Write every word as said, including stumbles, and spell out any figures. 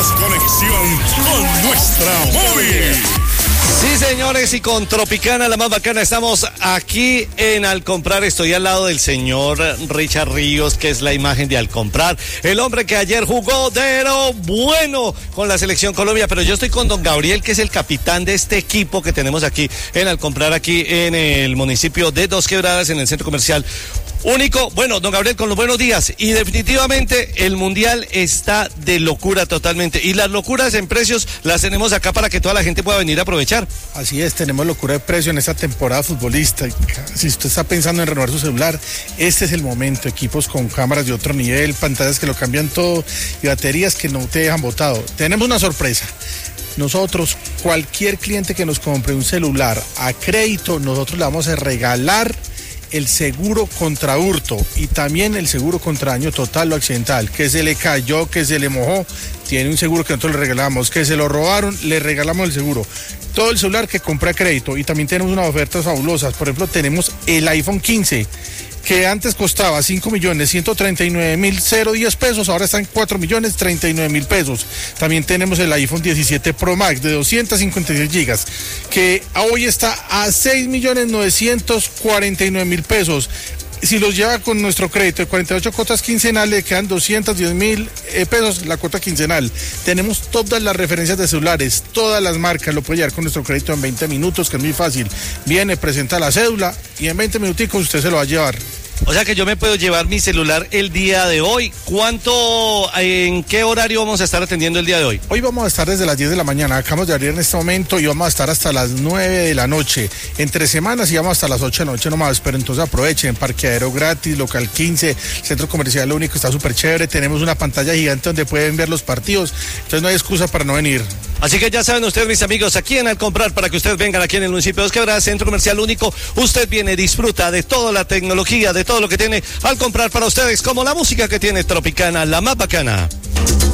tenemos conexión con nuestra móvil. Sí, señores, y con Tropicana, la más bacana, estamos aquí en Alcomprar. Estoy al lado del señor Richard Ríos, que es la imagen de Alcomprar, el hombre que ayer jugó de lo bueno con la Selección Colombia. Pero yo estoy con don Gabriel, que es el capitán de este equipo que tenemos aquí en Alcomprar, aquí en el municipio de Dos Quebradas, en el centro comercial Único. Bueno, don Gabriel, con los buenos días. Y definitivamente el Mundial está de locura totalmente. Y las locuras en precios las tenemos acá para que toda la gente pueda venir a aprovechar. Así es, tenemos locura de precio en esta temporada futbolística. Si usted está pensando en renovar su celular, este es el momento. Equipos con cámaras de otro nivel, pantallas que lo cambian todo y baterías que no te dejan botado. Tenemos una sorpresa. Nosotros, cualquier cliente que nos compre un celular a crédito, nosotros le vamos a regalar el seguro contra hurto y también el seguro contra daño total o accidental, que se le cayó, que se le mojó, tiene un seguro que nosotros le regalamos, que se lo robaron, le regalamos el seguro. Todo el celular que compra a crédito, y también tenemos unas ofertas fabulosas. Por ejemplo, tenemos el iPhone quince, que antes costaba cinco millones ciento treinta y nueve mil diez pesos, ahora está en cuatro millones treinta y nueve mil pesos. También tenemos el iPhone diecisiete Pro Max de doscientos cincuenta y seis gigas, que hoy está a seis millones novecientos cuarenta y nueve mil pesos. Si los lleva con nuestro crédito de cuarenta y ocho cuotas quincenales, le quedan doscientos diez mil eh, pesos la cuota quincenal. Tenemos todas las referencias de celulares, todas las marcas, lo puede llevar con nuestro crédito en veinte minutos, que es muy fácil. Viene, presenta la cédula y en veinte minuticos usted se lo va a llevar. O sea que yo me puedo llevar mi celular el día de hoy. ¿Cuánto, en qué horario vamos a estar atendiendo el día de hoy? Hoy vamos a estar desde las diez de la mañana, acabamos de abrir en este momento y vamos a estar hasta las nueve de la noche. Entre semanas y vamos hasta las ocho de la noche nomás, pero entonces aprovechen, parqueadero gratis, local quince, centro comercial único, está súper chévere, tenemos una pantalla gigante donde pueden ver los partidos, entonces no hay excusa para no venir. Así que ya saben ustedes, mis amigos, aquí en Alcomprar, para que ustedes vengan aquí en el municipio de Dos Quebradas, centro comercial único, usted viene, disfruta de toda la tecnología, de todo lo que tiene Alcomprar para ustedes, como la música que tiene Tropicana, la más bacana.